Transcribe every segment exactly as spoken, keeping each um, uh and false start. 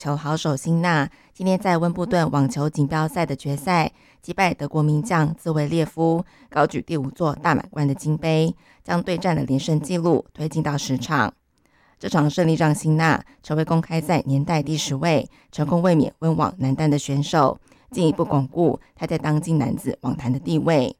球好手辛纳今天在温布顿网球锦标赛的决赛击败德国名将兹维列夫，高举第五座大满贯的金杯，将对战的连胜纪录推进到十场。这场胜利让辛纳成为公开赛年代第十位成功卫冕温网男单的选手，进一步巩固他在当今男子网坛的地位。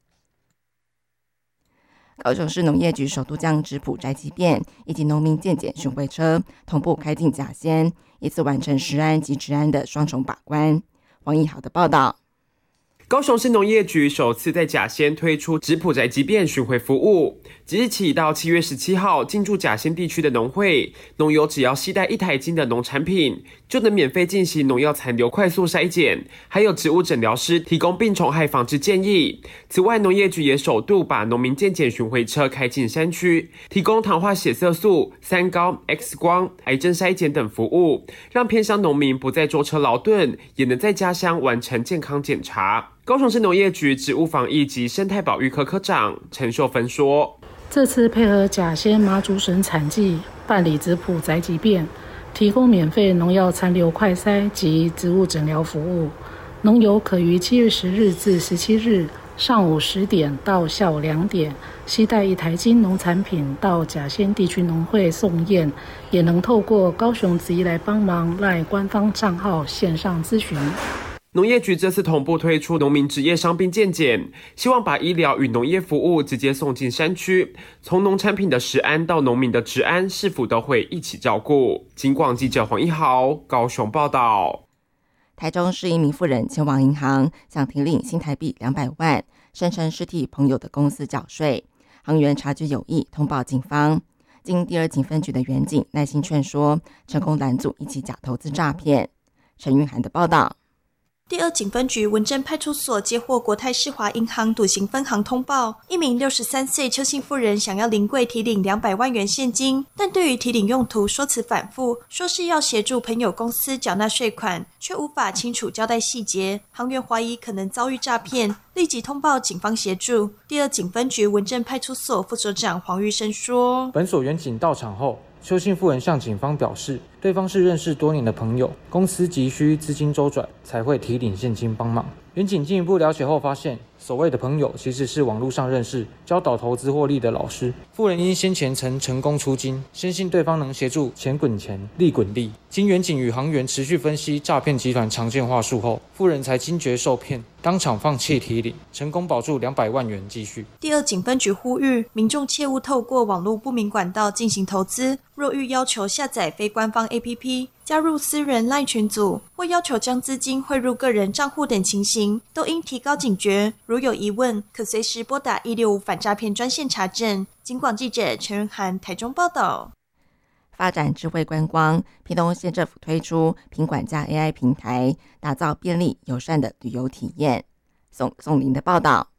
高雄市农业局首度将质谱宅急便以及农民健检巡回车同步开进甲仙，一次完成食安及治安的双重把关。黄义豪的报道。 高雄市农业局首次在甲仙推出质谱宅急便巡回服务，即日起到七月十七号，进驻甲仙地区的农会农友只要携带一台斤的农产品，就能免费进行农药残留快速筛检，还有植物诊疗师提供病虫害防治建议。此外，农业局也首度把农民健检巡回车开进山区，提供糖化血色素、三高、X 光、癌症筛检等服务，让偏乡农民不再舟车劳顿，也能在家乡完成健康检查。高雄市农业局植物防疫及生态保育科科长陈秀芬说， 这次配合甲仙马祖省产季办理质谱宅急便，提供免费农药残留快筛及植物诊疗服务。农友可于七月十日至十七日上午十点到下午两点，携带一台斤农产品到甲仙地区农会送验，也能透过高雄职医来帮忙赖官方账号线上咨询。 农业局这次同步推出农民职业伤病健检，希望把医疗与农业服务直接送进山区，从农产品的食安到农民的治安，是否都会一起照顾。警广记者黄一豪高雄报道。 台中市一名妇人前往银行想提领新台币两百万，声称是替朋友的公司缴税，行员察觉有异，通报警方。经第二警分局的员警耐心劝说，成功拦阻一起假投资诈骗。陈韵涵的报道。 第二警分局文正派出所接获国泰世华银行笃行分行通报，一名六十三岁邱姓妇人想要临柜提领两百万元现金，但对于提领用途说辞反复，说是要协助朋友公司缴纳税款，却无法清楚交代细节，行员怀疑可能遭遇诈骗，立即通报警方协助。第二警分局文正派出所副所长黄玉生说， 本所员警到场后，邱姓妇人向警方表示，对方是认识多年的朋友，公司急需资金周转，才会提领现金帮忙。员警进一步了解后发现，所谓的朋友其实是网络上认识、教导投资获利的老师。妇人因先前曾成功出金，深信对方能协助钱滚钱、利滚利。经员警与行员持续分析诈骗集团常见话术后，妇人才惊觉受骗，当场放弃提领，成功保住两百万元积蓄。 第二警分局呼吁民众切勿透过网络不明管道进行投资，若欲要求下载非官方 A P P、加入私人 LINE 群组或要求将资金汇入个人账户等情形，都应提高警觉。如有疑问，可随时拨打一六五反诈骗专线查证。警广记者陈润涵台中报道。 发展智慧观光，屏东县政府推出品管家 A I 平台，打造便利友善的旅游体验。宋宋林的报道。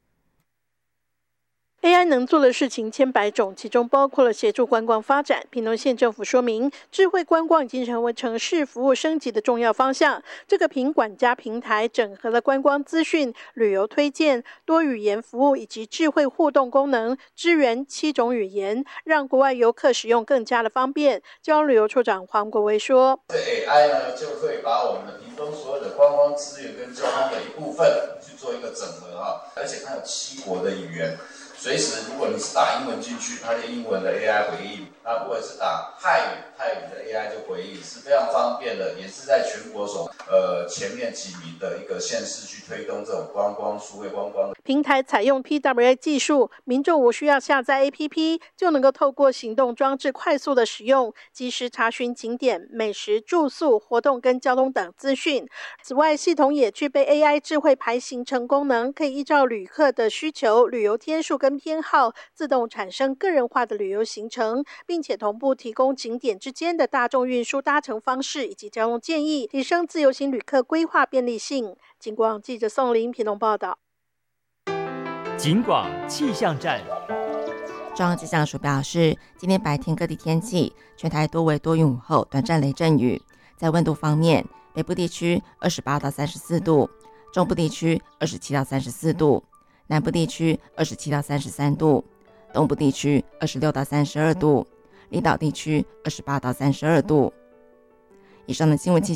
A I 能做的事情千百种，其中包括了协助观光发展。屏东县政府说明，智慧观光已经成为城市服务升级的重要方向。这个品管家平台整合了观光资讯、旅游推荐、多语言服务以及智慧互动功能，支援七种语言，让国外游客使用更加的方便。交通旅游处长黄国维说， 这 A I 呢就会把我们的屏东所有的观光资源跟交通的一部分去做一个整合哈，而且它有七国的语言。随时，如果你是打英文进去，它就英文的 A I 回应；那如果是打泰语，泰语的 A I 就回应，是非常方便的，也是在全国所呃前面几名的一个县市去推动这种观光数位观光的平台。采用 P W A 技术，民众无需要下载 A P P， 就能够透过行动装置快速的使用，及时查询景点、美食、住宿、活动跟交通等资讯。此外，系统也具备 A I 智慧排行程功能，可以依照旅客的需求、旅游天数跟偏好，自动产生个人化的旅游行程，并且同步提供景点之间的大众运输搭乘方式以及交通建议，提升自由行旅客规划便利性。警广记者宋林屏东报道。 警广气象站。 中央气象署表示，今天白天各地天气，全台多为多云午后短暂雷阵雨。在温度方面，北部地区二十八到三十四度，中部地区二十七到三十四度，南部地区二十七到三十三度，东部地区二十六到三十二度，离岛地区二十八到三十二度。以上的新闻气象